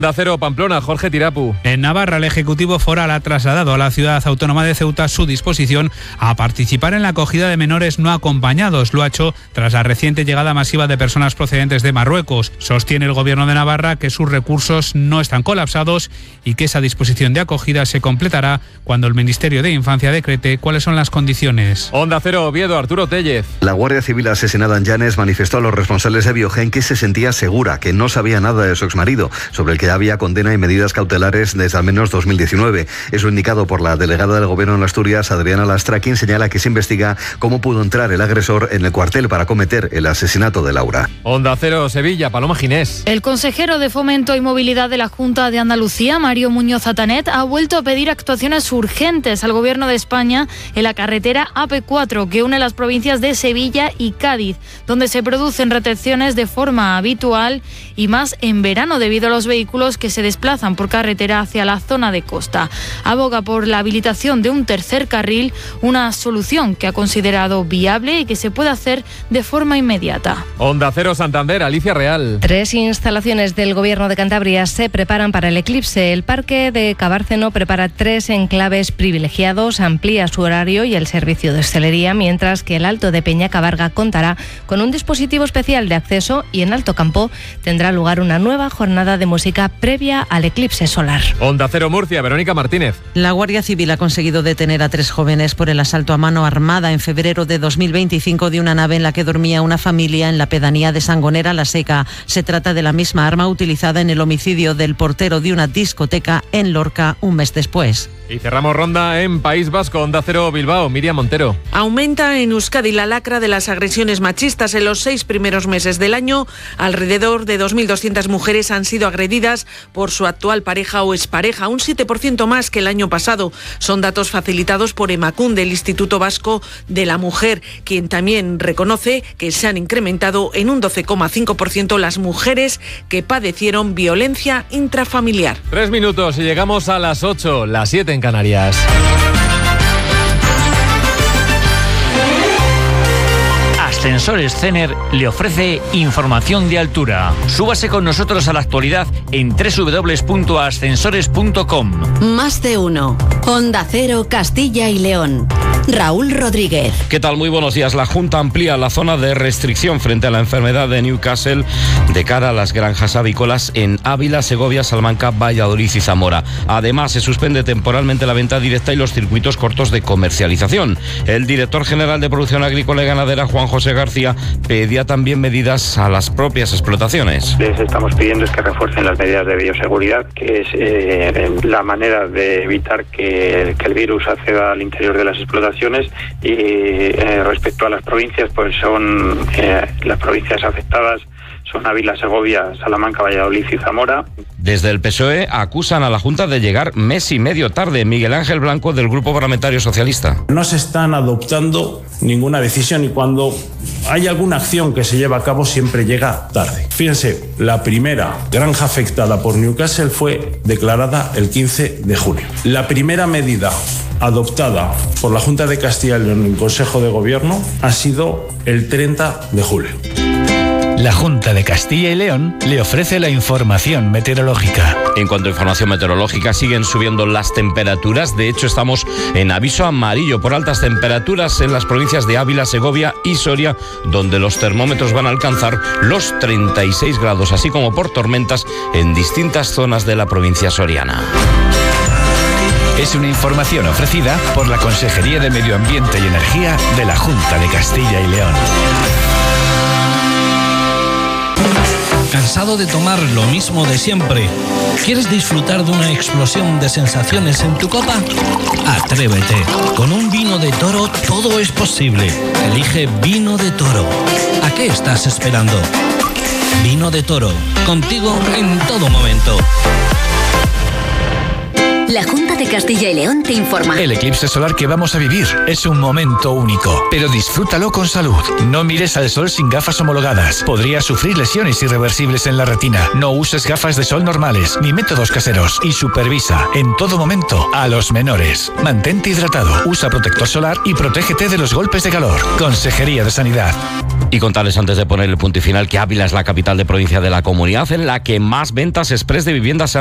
Onda Cero Pamplona, Jorge Tirapu. En Navarra, el Ejecutivo Foral ha trasladado a la ciudad autónoma de Ceuta su disposición a participar en la acogida de menores no acompañados. Lo ha hecho tras la reciente llegada masiva de personas procedentes de Marruecos. Sostiene el Gobierno de Navarra que sus recursos no están colapsados y que esa disposición de acogida se completará cuando el Ministerio de Infancia decrete cuáles son las condiciones. Onda Cero Oviedo, Arturo Tellez. La Guardia Civil asesinada en Llanes manifestó a los responsables de Biogen que se sentía segura, que no sabía nada de su exmarido, sobre el que había condena y medidas cautelares desde al menos 2019. Eso indicado por la delegada del Gobierno en Asturias, Adriana Lastra, quien señala que se investiga cómo pudo entrar el agresor en el cuartel para cometer el asesinato de Laura. Onda Cero Sevilla, Paloma Ginés. El consejero de Fomento y Movilidad de la Junta de Andalucía, Mario Muñoz Atanet, ha vuelto a pedir actuaciones urgentes al Gobierno de España en la carretera AP4 que une las provincias de Sevilla y Cádiz, donde se producen retenciones de forma habitual y más en verano debido a los vehículos que se desplazan por carretera hacia la zona de costa. Aboga por la habilitación de un tercer carril, una solución que ha considerado viable y que se puede hacer de forma inmediata. Onda Cero Santander, Alicia Real. 3 instalaciones del Gobierno de Cantabria se preparan para el eclipse. El Parque de Cabárceno prepara 3 enclaves privilegiados, amplía su horario y el servicio de hostelería, mientras que el Alto de Peñacabarga contará con un dispositivo especial de acceso y en Alto Campo tendrá lugar una nueva jornada de música previa al eclipse solar. Onda Cero Murcia, Verónica Martínez. La Guardia Civil ha conseguido detener a 3 jóvenes por el asalto a mano armada en febrero de 2025 de una nave en la que dormía una familia en la pedanía de Sangonera la Seca. Se trata de la misma arma utilizada en el homicidio del portero de una discoteca en Lorca un mes después. Y cerramos ronda en País Vasco, Onda Cero Bilbao, Miriam Montero. Aumenta en Euskadi la lacra de las agresiones machistas. En los 6 primeros meses del año, alrededor de 2.200 mujeres han sido agredidas por su actual pareja o expareja, un 7% más que el año pasado. Son datos facilitados por Emakunde, el Instituto Vasco de la Mujer, quien también reconoce que se han incrementado en un 12,5% las mujeres que padecieron violencia intrafamiliar. 3 minutos y llegamos a las 8, las 7 en Canarias. Ascensores Cener le ofrece información de altura. Súbase con nosotros a la actualidad en www.ascensores.com. Más de uno. Onda Cero, Castilla y León. Raúl Rodríguez. ¿Qué tal? Muy buenos días. La Junta amplía la zona de restricción frente a la enfermedad de Newcastle de cara a las granjas avícolas en Ávila, Segovia, Salamanca, Valladolid y Zamora. Además, se suspende temporalmente la venta directa y los circuitos cortos de comercialización. El director general de Producción Agrícola y Ganadera, Juan José García, pedía también medidas a las propias explotaciones. Les estamos pidiendo es que refuercen las medidas de bioseguridad, que es la manera de evitar que el virus acceda al interior de las explotaciones. Y respecto a las provincias, pues son las provincias afectadas son Ávila, Segovia, Salamanca, Valladolid y Zamora. Desde el PSOE acusan a la Junta de llegar mes y medio tarde. Miguel Ángel Blanco, del Grupo Parlamentario Socialista. No se están adoptando ninguna decisión y cuando hay alguna acción que se lleva a cabo siempre llega tarde. Fíjense, la primera granja afectada por Newcastle fue declarada el 15 de junio. La primera medida adoptada por la Junta de Castilla y León en el Consejo de Gobierno ha sido el 30 de julio. La Junta de Castilla y León le ofrece la información meteorológica. En cuanto a información meteorológica, siguen subiendo las temperaturas. De hecho, estamos en aviso amarillo por altas temperaturas en las provincias de Ávila, Segovia y Soria, donde los termómetros van a alcanzar los 36 grados, así como por tormentas en distintas zonas de la provincia soriana. Es una información ofrecida por la Consejería de Medio Ambiente y Energía de la Junta de Castilla y León. ¿Cansado de tomar lo mismo de siempre? ¿Quieres disfrutar de una explosión de sensaciones en tu copa? Atrévete. Con un vino de Toro todo es posible. Elige Vino de Toro. ¿A qué estás esperando? Vino de Toro. Contigo en todo momento. La Junta de Castilla y León te informa. El eclipse solar que vamos a vivir es un momento único, pero disfrútalo con salud. No mires al sol sin gafas homologadas. Podrías sufrir lesiones irreversibles en la retina. No uses gafas de sol normales ni métodos caseros y supervisa en todo momento a los menores. Mantente hidratado, usa protector solar y protégete de los golpes de calor. Consejería de Sanidad. Y contarles antes de poner el punto y final que Ávila es la capital de provincia de la comunidad en la que más ventas express de viviendas se